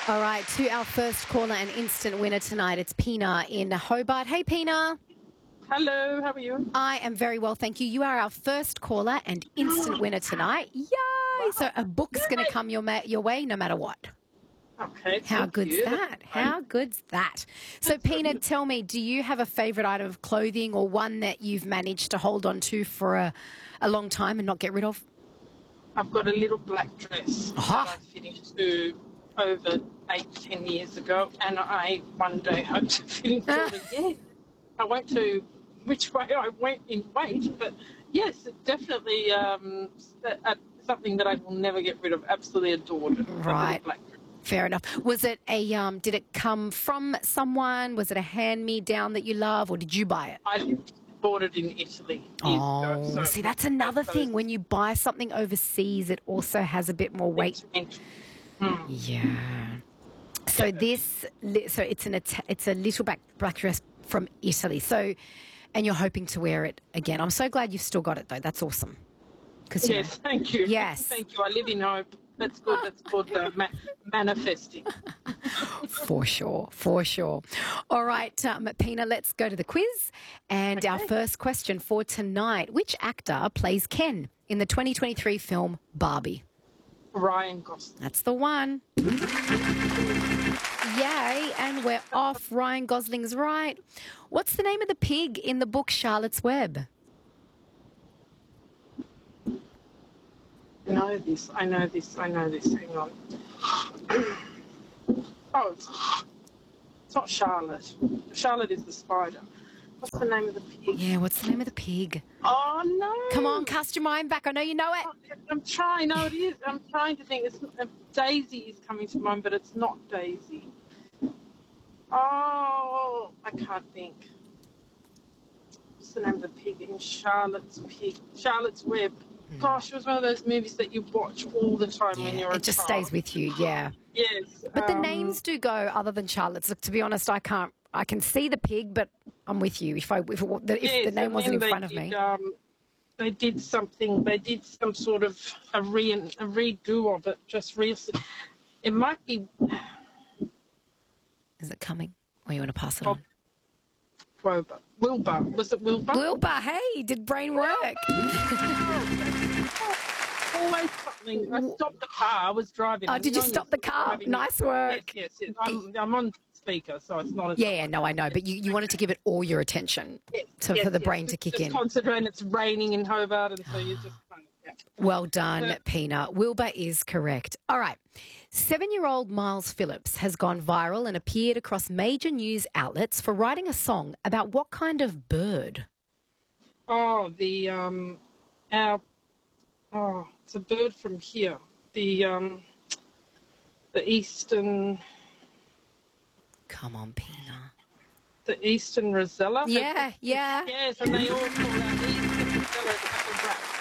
All right, to our first caller and instant winner tonight. It's Pina in Hobart. Hey, Pina. Hello, how are you? I am very well, thank you. You are our first caller and instant winner tonight. Yay! Wow. So a book's going to come your way no matter what. Okay, How thank good's you. that? How good's that? So, Pina, tell me, do you have a favourite item of clothing or one that you've managed to hold on to for a long time and not get rid of? I've got a little black dress Aha. that I finished over 8-10 years ago, and I one day hope to finish it again. I went to which way I went in weight, but yes, it definitely something that I will never get rid of. Absolutely adored it. Right. Black dress. Fair enough. Was it did it come from someone? Was it a hand-me-down that you love, or did you buy it? I bought it in Italy years ago. So See, that's another thing. When you buy something overseas, it also has a bit more weight. Yeah. So it's a little black dress from Italy. So, and you're hoping to wear it again. I'm so glad you've still got it, though. That's awesome. Yes, thank you. Yes. Thank you. I live in hope. That's good. That's called manifesting. For sure. All right, Pina, let's go to the quiz. And our first question for tonight, which actor plays Ken in the 2023 film Barbie? Ryan Gosling. That's the one. Yay, and we're off. Ryan Gosling's right. What's the name of the pig in the book Charlotte's Web? I know this. Hang on. Oh, it's not Charlotte. Charlotte is the spider. What's the name of the pig? Yeah, what's the name of the pig? Oh, no. Come on, cast your mind back. I know you know it. I'm trying. No, it is. I'm trying to think. Daisy is coming to mind, but it's not Daisy. Oh, I can't think. What's the name of the pig in Charlotte's Web? Gosh, it was one of those movies that you watch all the time when you're a It just child. stays with you, yeah. Yes. But the names do go other than Charlotte's. Look, to be honest, I can see the pig, but I'm with you. If the name wasn't in front of me. They did something. They did some sort of a redo of it just recently. It might be. Is it coming? Or you want to pass it on? Wilbur. Was it Wilbur? Wilbur, hey, did brain work? Always something. I stopped the car. I was driving. Oh, did you stop the car? Nice work. Yes. I'm on speaker, so it's not. Yeah, no, I know. But you wanted to give it all your attention for the brain to kick in. Considering it's raining in Hobart, and so you just kind of. Yeah. Well done, Pina. Wilbur is correct. All right. 7-year-old Miles Phillips has gone viral and appeared across major news outlets for writing a song about what kind of bird? Oh, it's a bird from here. The eastern. Come on, Pina. The eastern Rosella. Yeah. Yes, and they all call out the eastern Rosella.